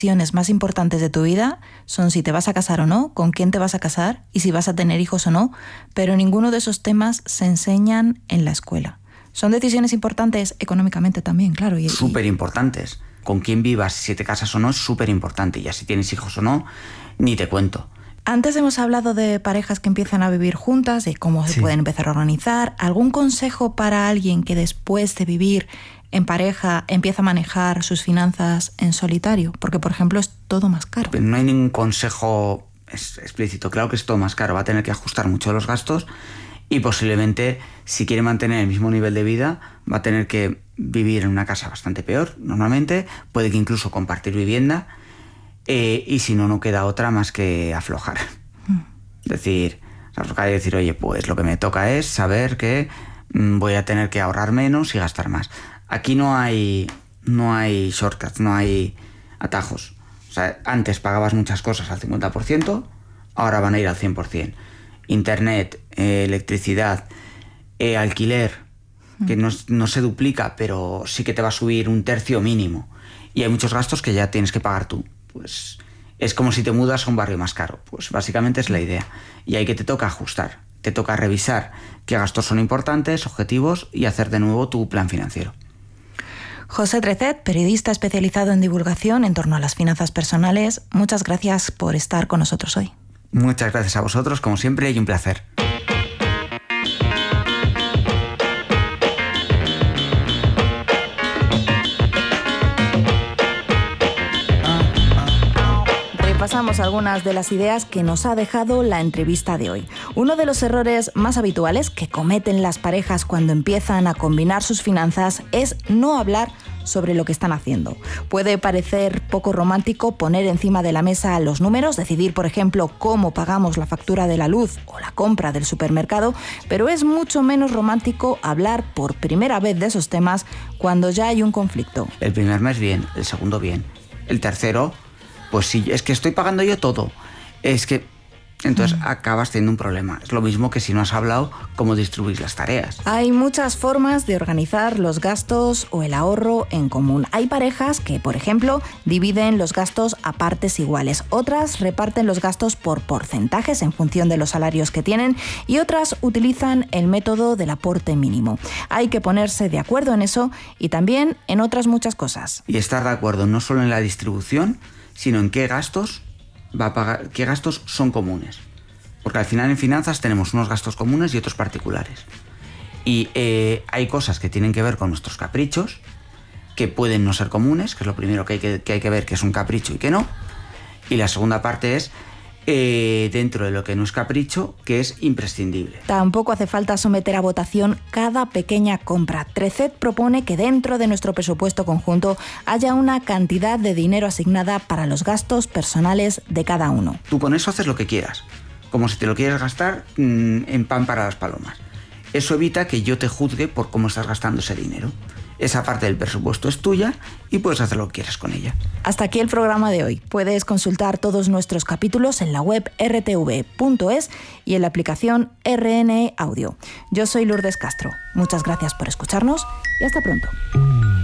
decisiones más importantes de tu vida son si te vas a casar o no, con quién te vas a casar y si vas a tener hijos o no, pero ninguno de esos temas se enseñan en la escuela. Son decisiones importantes económicamente también, claro. Súper importantes. Con quién vivas, si te casas o no, es súper importante. Y ya si tienes hijos o no, ni te cuento. Antes hemos hablado de parejas que empiezan a vivir juntas, de cómo se pueden empezar a organizar. ¿Algún consejo para alguien que después de vivir en pareja empieza a manejar sus finanzas en solitario? Porque, por ejemplo, es todo más caro. No hay ningún consejo explícito. Claro que es todo más caro. Va a tener que ajustar mucho los gastos y posiblemente, si quiere mantener el mismo nivel de vida, va a tener que vivir en una casa bastante peor, normalmente. Puede que incluso compartir vivienda. Y si no, no queda otra más que aflojar. Aflojar y decir, oye, pues lo que me toca es saber que voy a tener que ahorrar menos y gastar más. Aquí no hay shortcuts, no hay atajos. O sea, antes pagabas muchas cosas al 50%, ahora van a ir al 100%. Internet, electricidad, alquiler, que no se duplica, pero sí que te va a subir un tercio mínimo. Y hay muchos gastos que ya tienes que pagar tú. Pues es como si te mudas a un barrio más caro. Pues básicamente es la idea. Y ahí que te toca ajustar, te toca revisar qué gastos son importantes, objetivos y hacer de nuevo tu plan financiero. José Trecet, periodista especializado en divulgación en torno a las finanzas personales, muchas gracias por estar con nosotros hoy. Muchas gracias a vosotros, como siempre, y un placer. Repasamos algunas de las ideas que nos ha dejado la entrevista de hoy. Uno de los errores más habituales que cometen las parejas cuando empiezan a combinar sus finanzas es no hablar sobre lo que están haciendo. Puede parecer poco romántico poner encima de la mesa los números, decidir, por ejemplo, cómo pagamos la factura de la luz o la compra del supermercado, pero es mucho menos romántico hablar por primera vez de esos temas cuando ya hay un conflicto. El primer mes bien, el segundo bien, el tercero, pues sí, es que estoy pagando yo todo. Es que entonces acabas teniendo un problema. Es lo mismo que si no has hablado cómo distribuir las tareas. Hay muchas formas de organizar los gastos o el ahorro en común. Hay parejas que, por ejemplo, dividen los gastos a partes iguales. Otras reparten los gastos por porcentajes en función de los salarios que tienen y otras utilizan el método del aporte mínimo. Hay que ponerse de acuerdo en eso y también en otras muchas cosas. Y estar de acuerdo no solo en la distribución, sino en qué gastos va a pagar, qué gastos son comunes. Porque al final en finanzas tenemos unos gastos comunes y otros particulares. Y hay cosas que tienen que ver con nuestros caprichos, que pueden no ser comunes, que es lo primero que hay que ver que es un capricho y que no. Y la segunda parte es dentro de lo que no es capricho, que es imprescindible. Tampoco hace falta someter a votación cada pequeña compra. Trecet propone que dentro de nuestro presupuesto conjunto haya una cantidad de dinero asignada para los gastos personales de cada uno. Tú con eso haces lo que quieras, como si te lo quieres gastar en pan para las palomas. Eso evita que yo te juzgue por cómo estás gastando ese dinero. Esa parte del presupuesto es tuya y puedes hacer lo que quieras con ella. Hasta aquí el programa de hoy. Puedes consultar todos nuestros capítulos en la web rtv.es y en la aplicación RNE Audio. Yo soy Lourdes Castro. Muchas gracias por escucharnos y hasta pronto.